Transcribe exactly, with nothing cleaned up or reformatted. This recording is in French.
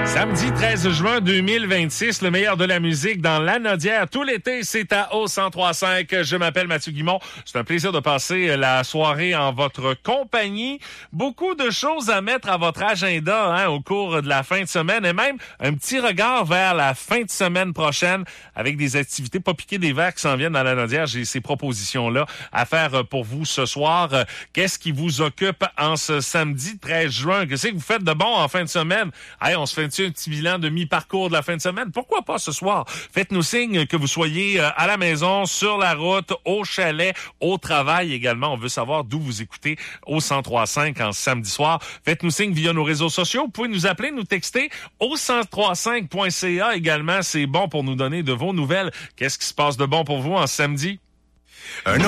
Samedi treize juin deux mille vingt-six, le meilleur de la musique dans Lanaudière. Tout l'été, c'est à O cent trois cinq. Je m'appelle Mathieu Guimont. C'est un plaisir de passer la soirée en votre compagnie. Beaucoup de choses à mettre à votre agenda hein, au cours de la fin de semaine et même un petit regard vers la fin de semaine prochaine avec des activités pas piquées des verres qui s'en viennent dans Lanaudière. J'ai ces propositions-là à faire pour vous ce soir. Qu'est-ce qui vous occupe en ce samedi treize juin? Qu'est-ce que vous faites de bon en fin de semaine? Hey, on se fait un petit bilan de mi-parcours de la fin de semaine. Pourquoi pas ce soir? Faites-nous signe que vous soyez à la maison, sur la route, au chalet, au travail également. On veut savoir d'où vous écoutez au cent trois cinq en samedi soir. Faites-nous signe via nos réseaux sociaux. Vous pouvez nous appeler, nous texter au cent trois cinq point c a également. C'est bon pour nous donner de vos nouvelles. Qu'est-ce qui se passe de bon pour vous en samedi? Un